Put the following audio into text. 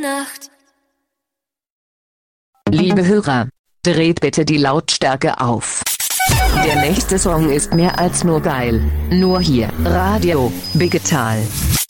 Nacht. Liebe Hörer, dreht bitte die Lautstärke auf. Der nächste Song ist mehr als nur geil. Nur hier, Radio Digital.